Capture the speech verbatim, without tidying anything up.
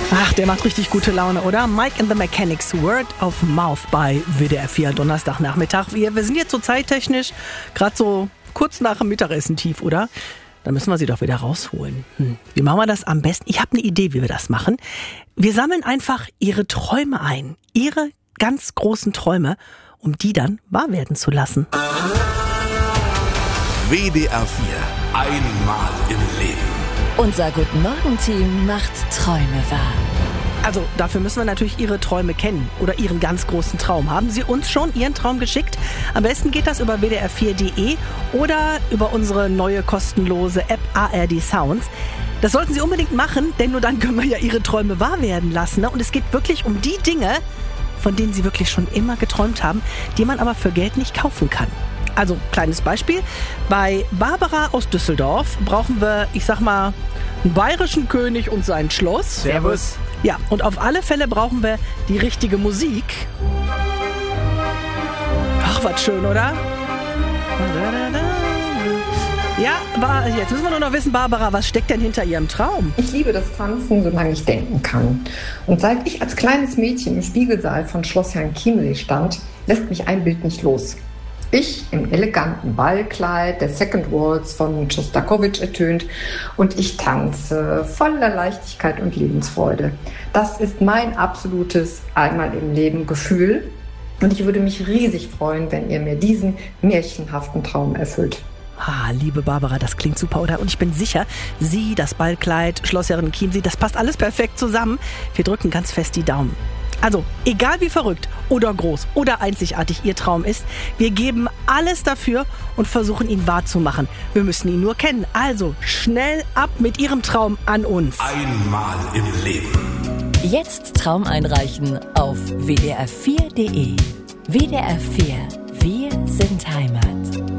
Ach, der macht richtig gute Laune, oder? Mike and the Mechanics, Word of Mouth bei W D R vier, Donnerstagnachmittag. Wir, wir sind jetzt so zeittechnisch gerade so kurz nach dem Mittagessen tief, oder? Dann müssen wir sie doch wieder rausholen. Hm. Wie machen wir das am besten? Ich habe eine Idee, wie wir das machen. Wir sammeln einfach Ihre Träume ein. Ihre ganz großen Träume, um die dann wahr werden zu lassen. W D R vier. Einmal im Leben. Unser Guten-Morgen-Team macht Träume wahr. Also dafür müssen wir natürlich Ihre Träume kennen oder Ihren ganz großen Traum. Haben Sie uns schon Ihren Traum geschickt? Am besten geht das über w d r vier punkt d e oder über unsere neue kostenlose App A R D Sounds. Das sollten Sie unbedingt machen, denn nur dann können wir ja Ihre Träume wahr werden lassen. Ne? Und es geht wirklich um die Dinge, von denen Sie wirklich schon immer geträumt haben, die man aber für Geld nicht kaufen kann. Also, kleines Beispiel. Bei Barbara aus Düsseldorf brauchen wir, ich sag mal, einen bayerischen König und sein Schloss. Servus. Ja, und auf alle Fälle brauchen wir die richtige Musik. Ach, was schön, oder? Ja, aber jetzt müssen wir nur noch wissen, Barbara, was steckt denn hinter Ihrem Traum? Ich liebe das Tanzen, solange ich denken kann. Und seit ich als kleines Mädchen im Spiegelsaal von Schloss Herrn Chiemsee stand, lässt mich ein Bild nicht los. Ich im eleganten Ballkleid, der Second Waltz von Schostakowitsch ertönt und ich tanze voller Leichtigkeit und Lebensfreude. Das ist mein absolutes Einmal im Leben Gefühl und ich würde mich riesig freuen, wenn ihr mir diesen märchenhaften Traum erfüllt. Ah, liebe Barbara, das klingt super, oder? Und ich bin sicher, Sie, das Ballkleid, Schlossherrin Chiemsee, das passt alles perfekt zusammen. Wir drücken ganz fest die Daumen. Also, egal wie verrückt oder groß oder einzigartig Ihr Traum ist, wir geben alles dafür und versuchen, ihn wahrzumachen. Wir müssen ihn nur kennen. Also, schnell ab mit Ihrem Traum an uns. Einmal im Leben. Jetzt Traum einreichen auf w d r vier punkt d e. W D R vier. Wir sind Heimat.